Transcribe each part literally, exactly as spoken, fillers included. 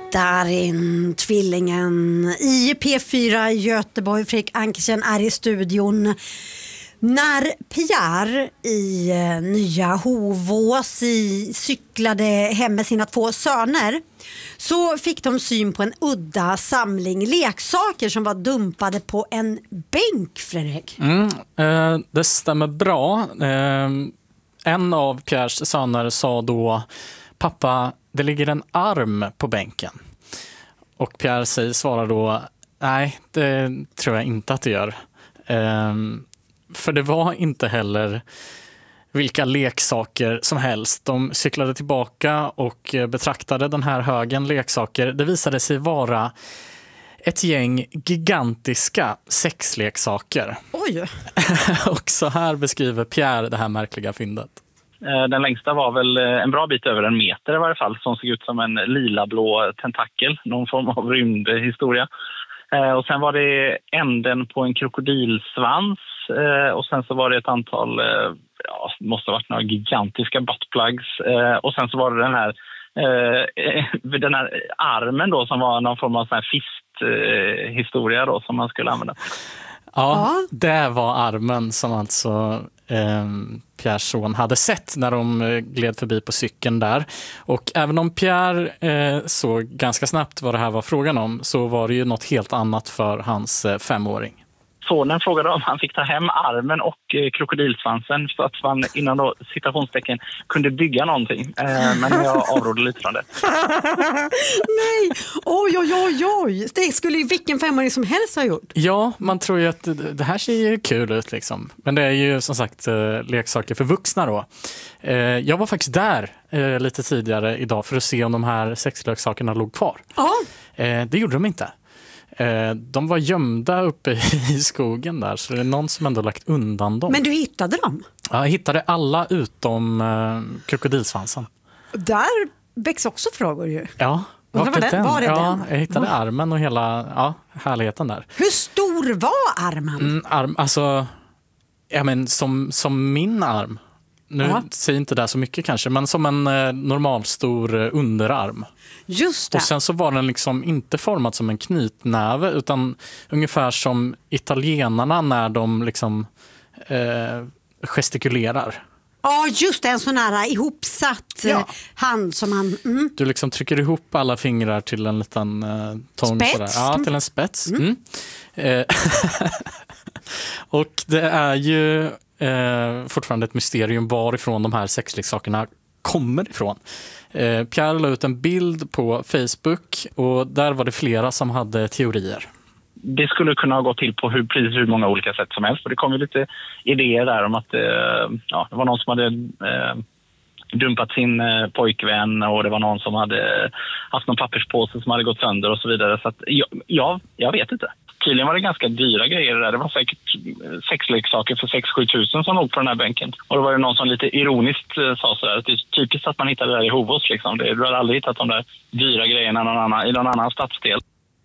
Darin, tvillingen i P fyra Göteborg. Fredrik Ankersen är i studion. När Pierre i eh, nya Hovås i, cyklade hem med sina två söner så fick de syn på en udda samling leksaker som var dumpade på en bänk, Fredrik. Mm, eh, det stämmer bra. Eh, en av Pierres söner sa då: pappa, det ligger en arm på bänken. Och Pierre säger, svarar då: nej, det tror jag inte att det gör. Eh, för det var inte heller vilka leksaker som helst. De cyklade tillbaka och betraktade den här högen leksaker. Det visade sig vara ett gäng gigantiska sexleksaker. Oj! Och så här beskriver Pierre det här märkliga fyndet. Den längsta var väl en bra bit över en meter i varje fall, som såg ut som en lila-blå tentakel, någon form av rymdhistoria. Och sen var det änden på en krokodilsvans, och sen så var det ett antal, ja, måste ha varit några gigantiska buttplugs, och sen så var det den här den här armen då som var någon form av sån här fisthistoria då som man skulle använda. Ja, det var armen som alltså eh, Pierres son hade sett när de eh, gled förbi på cykeln där. Och även om Pierre eh, såg ganska snabbt vad det här var frågan om, så var det ju något helt annat för hans eh, femåring. Sonen frågade om han fick ta hem armen och eh, krokodilsvansen så att man innan då citationstecken kunde bygga någonting. Eh, men jag avrådde lite från det. Nej, oj oj oj oj. Det skulle ju vilken femåring som helst ha gjort. Ja, man tror ju att det här ser ju kul ut liksom. Men det är ju som sagt eh, leksaker för vuxna då. Eh, jag var faktiskt där eh, lite tidigare idag för att se om de här sexleksakerna låg kvar. Ja. Eh, det gjorde de inte. De var gömda uppe i skogen där, så det är någon som ändå lagt undan dem. Men du hittade dem? Ja, jag hittade alla utom eh, krokodilsvansen. Där väcks också frågor ju. Ja, var, var, det, var det ja, den? Jag hittade armen och hela ja, härligheten där. Hur stor var armen? Mm, arm, alltså, ja, men som, som min arm. Nu Aha. säger inte det så mycket kanske, men som en eh, normalstor eh, underarm. Just det. Och sen så var den liksom inte formad som en knytnäve, utan ungefär som italienarna när de liksom eh, gestikulerar. Ja, just det, en sån här ihopsatt ja. hand som man... Mm. Du liksom trycker ihop alla fingrar till en liten eh, tång. Spets. Sådär. Ja, till en spets. Mm. Mm. Och det är ju eh, fortfarande ett mysterium varifrån de här sexleksakerna kommer ifrån. Eh, Pierre la ut en bild på Facebook och där var det flera som hade teorier. Det skulle kunna ha gått till på hur, precis hur många olika sätt som helst. För det kom ju lite idéer där om att eh, ja, det var någon som hade eh, dumpat sin eh, pojkvän, och det var någon som hade haft någon papperspåse som hade gått sönder och så vidare. Så att, ja, ja, jag vet inte. Tydligen var det ganska dyra grejer där. Det var säkert sexleksaker för sex till sju tusen som låg på den här bänken. Och då var det någon som lite ironiskt eh, sa sådär att det är typiskt att man hittade det där i Hovås. Liksom. Det, du har aldrig hittat de där dyra grejerna någon annan, i någon annan stadsdel.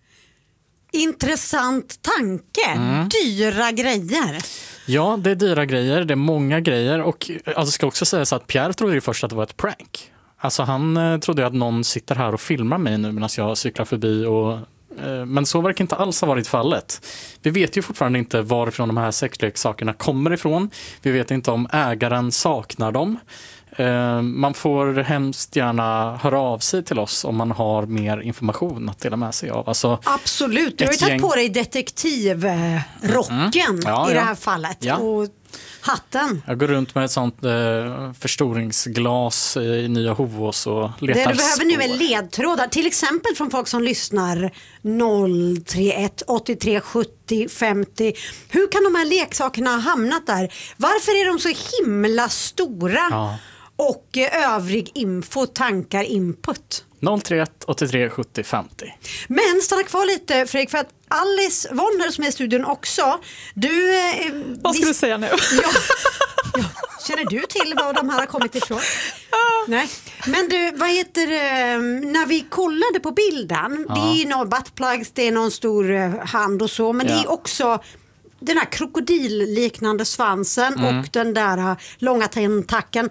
Intressant tanke. Mm. Dyra grejer. Ja, det är dyra grejer. Det är många grejer. Och alltså, ska också säga så att Pierre trodde ju först att det var ett prank. Alltså han eh, trodde att någon sitter här och filmar mig nu medan jag cyklar förbi. Och, eh, men så verkar inte alls ha varit fallet. Vi vet ju fortfarande inte varifrån de här sexleksakerna kommer ifrån. Vi vet inte om ägaren saknar dem. Man får hemskt gärna höra av sig till oss om man har mer information att dela med sig av. Alltså, absolut, du har ju tagit gäng... på dig detektivrocken mm. ja, i det här ja. fallet. Ja. Och hatten. Jag går runt med ett sånt eh, förstoringsglas i nya Hovås och letar. Det du behöver nu är ledtrådar, till exempel från folk som lyssnar noll tre ett åttiotre sjuttio femtio. Hur kan de här leksakerna ha hamnat där? Varför är de så himla stora? Ja. Och eh, övrig info, tankar, input. noll tre ett åttiotre sjuttio femtio. Men stanna kvar lite, Fredrik, för att Alice Wonner som är i studion också. Du, eh, vad ska vi... du säga nu? Ja, ja. Känner du till var de här har kommit ifrån? Nej. Men du, vad heter det? När vi kollade på bilden, ja. det är någon buttplugs, det är någon stor hand och så, men ja. det är också den här krokodilliknande svansen mm. och den där långa tentakeln.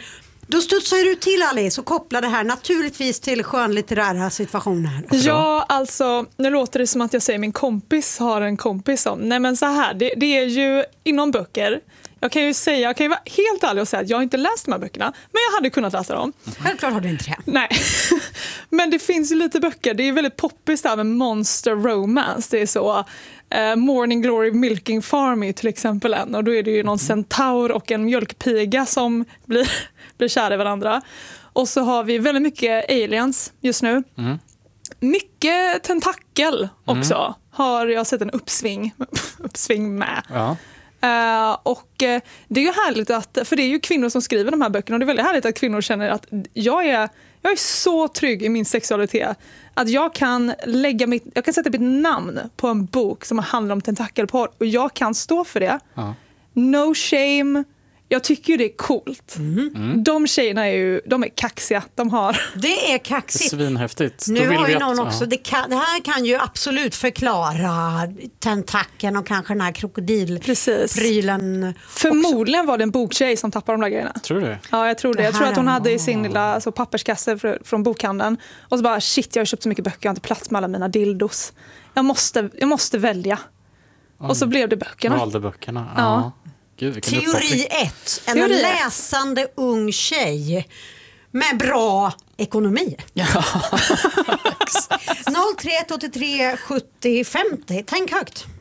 Då studsar du till Alice och kopplar det här naturligtvis till skönlitterära situationer. Ja, alltså nu låter det som att jag säger min kompis har en kompis om. Nej men så här, det, det är ju inom böcker. Jag kan ju säga, jag kan ju vara helt ärlig och säga att jag har inte läst de här böckerna, men jag hade kunnat läsa dem. Självklart har du inte det. Nej, men det finns ju lite böcker. Det är väldigt poppis där med monster romance. Det är så uh, Morning Glory Milking Farm till exempel en. Och då är det ju någon centaur och en mjölkpiga som blir, blir kära i varandra. Och så har vi väldigt mycket aliens just nu. Mm. Mycket tentakel också mm. har jag sett en uppsving, uppsving med. Ja. Uh, och uh, det är ju härligt att, för det är ju kvinnor som skriver de här böckerna och det är väldigt härligt att kvinnor känner att jag är, jag är så trygg i min sexualitet att jag kan lägga mitt, jag kan sätta mitt namn på en bok som handlar om tentakelporr och jag kan stå för det. Ja. No shame. Jag tycker ju det är coolt. Mm. Mm. De tjejerna är ju, de är kaxiga. De har... Det är kaxigt. Svinhäftigt. Nu vill har vi ju att, någon också, ja. det, kan, det här kan ju absolut förklara tentakeln och kanske den här krokodilprylen. Förmodligen var det en boktjej som tappade de där grejerna. Tror du? Ja, jag tror det. det jag tror att hon hade i sin lilla alltså, papperskasse för, från bokhandeln. Och så bara, shit, jag har köpt så mycket böcker, jag har inte plats med alla mina dildos. Jag måste, jag måste välja. Mm. Och så blev det böckerna. Valde böckerna, ja. ja. Gud, Teori ett. En Teori läsande ung tjej med bra ekonomi. Ja. noll tre ett åttiotre sjuttio femtio. Tänk högt.